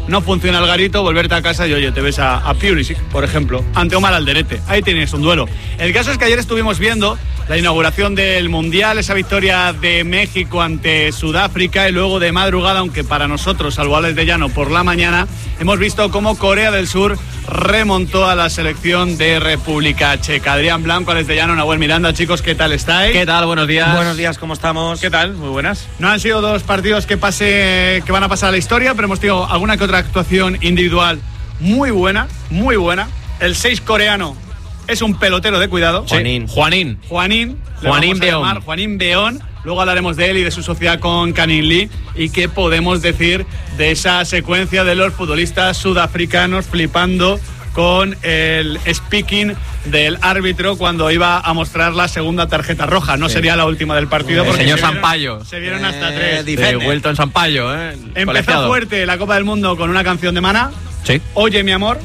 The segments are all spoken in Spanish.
no funciona el garito, volverte a casa y oye, te ves a Pulisic, por ejemplo, ante Omar Alderete. Ahí tienes un duelo. El caso es que ayer estuvimos viendo la inauguración del Mundial, esa victoria de México ante Sudáfrica, y luego de madrugada, aunque para nosotros, salvables de llano, por la mañana, hemos visto cómo Corea del Sur remontó a la selección de República Checa. Adrián Blanco, Alex de Llano, Nahuel Miranda. Chicos, ¿qué tal estáis? ¿Qué tal? Buenos días. Buenos días, ¿cómo estamos? ¿Qué tal? Muy buenas. No han sido dos partidos que van a pasar a la historia, pero hemos tenido alguna que otra actuación individual muy buena, muy buena. El 6 coreano es un pelotero de cuidado. Sí. Juanín Beón. Luego hablaremos de él y de su sociedad con Canin Lee. ¿Y qué podemos decir de esa secuencia de los futbolistas sudafricanos flipando con el speaking del árbitro cuando iba a mostrar la segunda tarjeta roja? No sería la última del partido, porque señor Sampaio. Se vieron hasta tres. Vuelto en Sampaio, Empezó fuerte la Copa del Mundo con una canción de Maná. Sí. Oye, mi amor.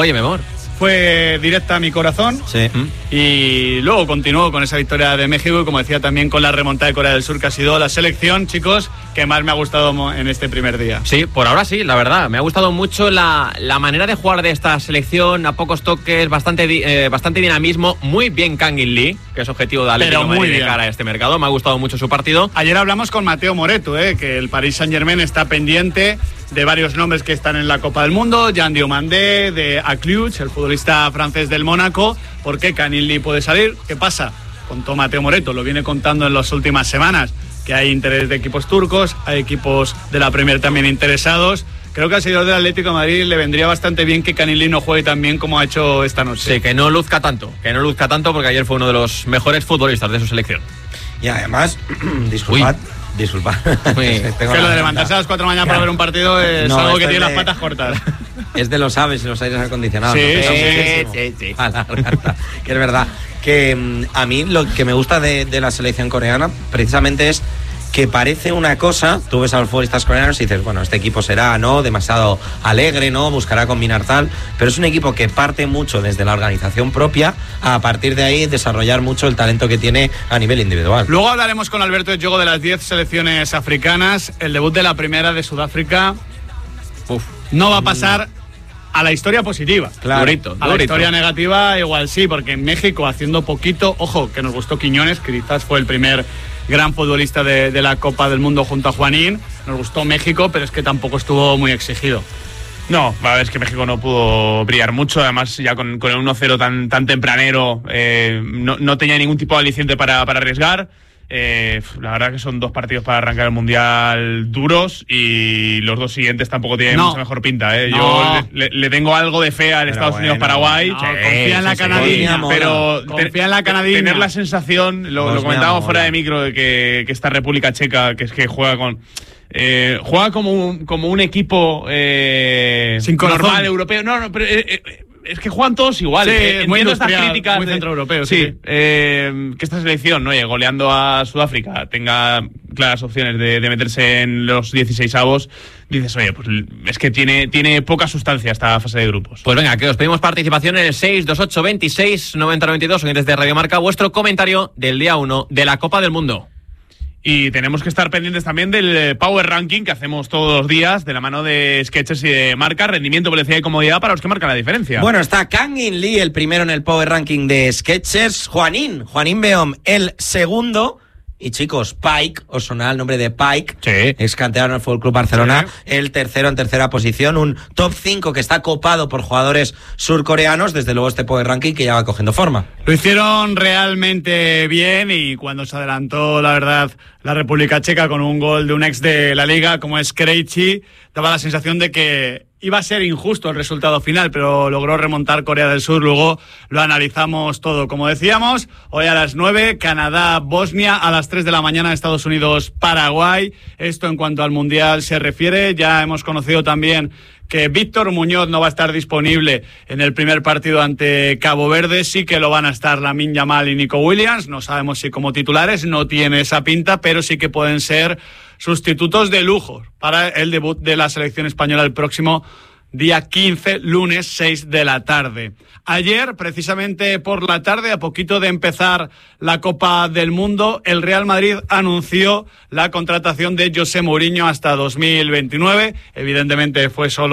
Fue directa a mi corazón. Sí. Y luego continuó con esa victoria de México y, como decía, también con la remontada de Corea del Sur, que ha sido la selección, chicos, que más me ha gustado en este primer día. Sí, por ahora sí, la verdad. Me ha gustado mucho la manera de jugar de esta selección, a pocos toques, bastante dinamismo. Muy bien Canin Lee, que es objetivo de Atlético de Madrid de cara a este mercado. Me ha gustado mucho su partido. Ayer hablamos con Mateo Moreto, que el Paris Saint-Germain está pendiente de varios nombres que están en la Copa del Mundo, Jan Diomandé, de Acliuch, el futbolista francés del Mónaco. ¿Por qué Canin Lee puede salir? ¿Qué pasa? Contó Mateo Moreto, lo viene contando en las últimas semanas, que hay interés de equipos turcos, hay equipos de la Premier también interesados. Creo que al seguidor del Atlético de Madrid le vendría bastante bien que Canin Lee no juegue tan bien como ha hecho esta noche. Sí, que no luzca tanto, porque ayer fue uno de los mejores futbolistas de su selección. Y además, disculpad. Que lo de levantarse a las 4 de la mañana para ver un partido es algo que tiene las patas cortas. Es de los aves y los aires acondicionados. Sí. A la garganta. Que es verdad. Que a mí lo que me gusta de la selección coreana precisamente es que parece una cosa. Tú ves a los futbolistas coreanos y dices, bueno, este equipo será demasiado alegre, buscará combinar tal, pero es un equipo que parte mucho desde la organización propia, a partir de ahí desarrollar mucho el talento que tiene a nivel individual. Luego hablaremos con Alberto Yogo de las 10 selecciones africanas. El debut de la primera de Sudáfrica no va a pasar a la historia positiva. Claro. Durito. La historia negativa igual sí, porque en México haciendo poquito, ojo, que nos gustó Quiñones, que quizás fue el primer gran futbolista de la Copa del Mundo junto a Juanín. Nos gustó México, pero es que tampoco estuvo muy exigido. No, la verdad es que México no pudo brillar mucho, además ya con el 1-0 tan tempranero no tenía ningún tipo de aliciente para arriesgar. La verdad que son dos partidos para arrancar el Mundial duros y los dos siguientes tampoco tienen mucha mejor pinta. Yo le tengo algo de fe al Estados Unidos-Paraguay. Confía en la canadiña, pero confía en la canadiña. Tener la sensación, lo comentábamos fuera de micro, de que esta República Checa, que es que juega como un equipo sin normal europeo. Pero es que juegan todos igual. Muy entiendo estas críticas. Muy centroeuropeo, que esta selección, goleando a Sudáfrica, tenga claras opciones de meterse en los 16avos. Dices, oye, pues es que tiene poca sustancia esta fase de grupos. Pues venga, que os pedimos participación en el 628 26 90 92, oyentes de Radio Marca, vuestro comentario del día 1 de la Copa del Mundo. Y tenemos que estar pendientes también del Power Ranking que hacemos todos los días de la mano de Skechers y de Marca. Rendimiento, velocidad y comodidad para los que marcan la diferencia. Bueno, está Canin Lee el primero en el Power Ranking de Skechers. Juanín Beón el segundo. Y chicos, Pike, os sonará el nombre de Pike, ex canterano del Fútbol Club Barcelona, el tercero en tercera posición, un top 5 que está copado por jugadores surcoreanos, desde luego este Power Ranking que ya va cogiendo forma. Lo hicieron realmente bien y cuando se adelantó, la verdad, la República Checa con un gol de un ex de la Liga como es Krejci, daba la sensación de que iba a ser injusto el resultado final, pero logró remontar Corea del Sur. Luego lo analizamos todo. Como decíamos, hoy a las 9, Canadá-Bosnia, a las 3 de la mañana, Estados Unidos-Paraguay. Esto en cuanto al Mundial se refiere. Ya hemos conocido también que Víctor Muñoz no va a estar disponible en el primer partido ante Cabo Verde. Sí que lo van a estar Lamine Yamal y Nico Williams. No sabemos si como titulares, no tiene esa pinta, pero sí que pueden ser sustitutos de lujo para el debut de la selección española el próximo día 15, lunes 6 de la tarde. Ayer, precisamente por la tarde, a poquito de empezar la Copa del Mundo, el Real Madrid anunció la contratación de José Mourinho hasta 2029. Evidentemente fue solo